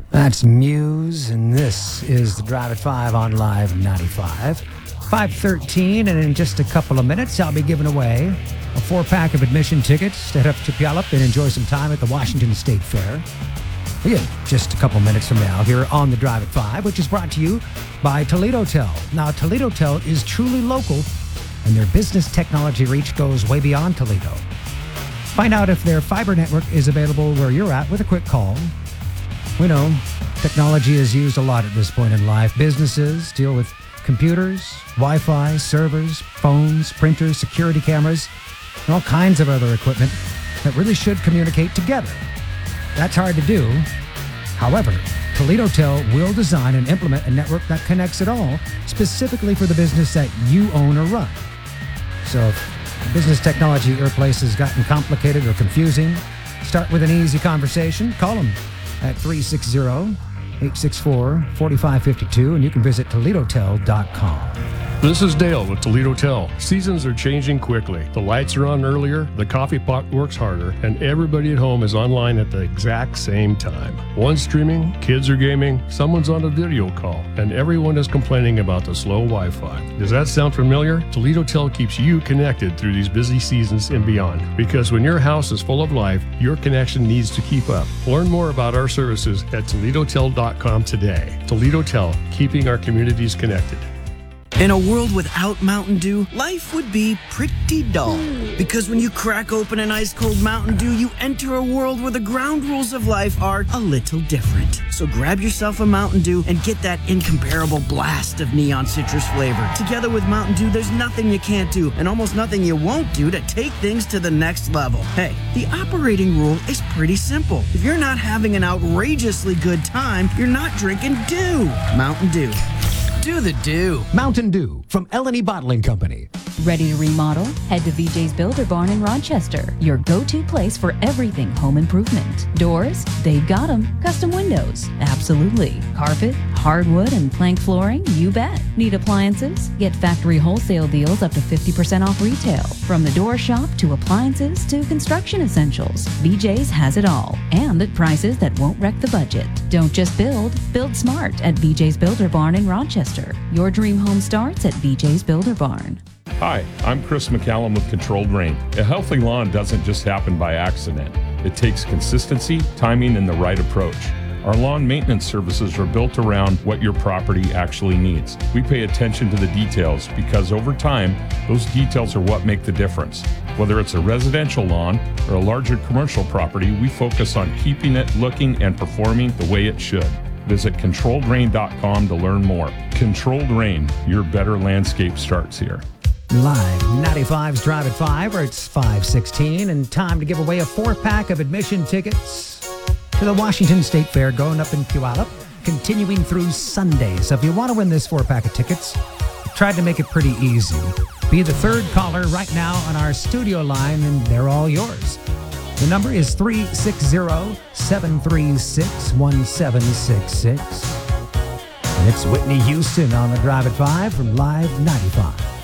That's Muse, and this is the Drive at 5 on Live 95. 5:13, and in just a couple of minutes, I'll be giving away a 4-pack of admission tickets to head up to Puyallup and enjoy some time at the Washington State Fair. Again, just a couple minutes from now here on the Drive at 5, which is brought to you by Toledo Tel. Now, Toledo Tel is truly local, and their business technology reach goes way beyond Toledo. Find out if their fiber network is available where you're at with a quick call. We know technology is used a lot at this point in life. Businesses deal with computers, Wi-Fi, servers, phones, printers, security cameras, and all kinds of other equipment that really should communicate together. That's hard to do. However, Toledo Tel will design and implement a network that connects it all, specifically for the business that you own or run. So if business technology at your place has gotten complicated or confusing, start with an easy conversation. Call them at 360-864-4552, and you can visit ToledoTel.com. This is Dale with Toledo Tel. Seasons are changing quickly. The lights are on earlier, the coffee pot works harder, and everybody at home is online at the exact same time. One's streaming, kids are gaming, someone's on a video call, and everyone is complaining about the slow Wi-Fi. Does that sound familiar? Toledo Tel keeps you connected through these busy seasons and beyond. Because when your house is full of life, your connection needs to keep up. Learn more about our services at ToledoTel.com today. Toledo Tel, keeping our communities connected. In a world without Mountain Dew, life would be pretty dull. Because when you crack open an ice-cold Mountain Dew, you enter a world where the ground rules of life are a little different. So grab yourself a Mountain Dew and get that incomparable blast of neon citrus flavor. Together with Mountain Dew, there's nothing you can't do and almost nothing you won't do to take things to the next level. Hey, the operating rule is pretty simple. If you're not having an outrageously good time, you're not drinking Dew. Mountain Dew. Do the Dew. Mountain Dew from L&E Bottling Company. Ready to remodel? Head to VJ's Builder Barn in Rochester, your go-to place for everything home improvement. Doors? They've got them. Custom windows? Absolutely. Carpet, hardwood, and plank flooring? You bet. Need appliances? Get factory wholesale deals up to 50% off retail. From the door shop to appliances to construction essentials, VJ's has it all. And at prices that won't wreck the budget. Don't just build smart at VJ's Builder Barn in Rochester. Your dream home starts at VJ's Builder Barn. Hi, I'm Chris McCallum with Controlled Rain. A healthy lawn doesn't just happen by accident. It takes consistency, timing, and the right approach. Our lawn maintenance services are built around what your property actually needs. We pay attention to the details because over time, those details are what make the difference. Whether it's a residential lawn or a larger commercial property, we focus on keeping it looking and performing the way it should. Visit ControlledRain.com to learn more. Controlled Rain, your better landscape starts here. Live 95's Drive at 5, where it's 5:16, and time to give away a 4-pack of admission tickets to the Washington State Fair going up in Puyallup, continuing through Sunday. So if you want to win this 4-pack of tickets, I tried to make it pretty easy. Be the third caller right now on our studio line, and they're all yours. The number is 360-736-1766. And it's Whitney Houston on the Drive at 5 from Live 95.